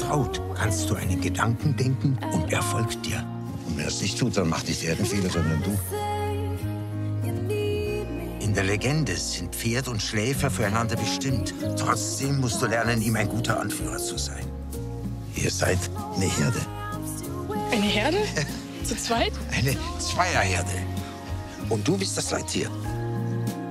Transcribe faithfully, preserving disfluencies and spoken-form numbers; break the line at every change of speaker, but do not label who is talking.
vertraut, kannst du einen Gedanken denken und er folgt dir.
Und wenn er es nicht tut, dann macht nicht er den Fehler, sondern du.
In der Legende sind Pferd und Schläfer füreinander bestimmt. Trotzdem musst du lernen, ihm ein guter Anführer zu sein. Ihr seid eine Herde.
Eine Herde? Zu zweit?
Eine Zweierherde. Und du bist das Leittier.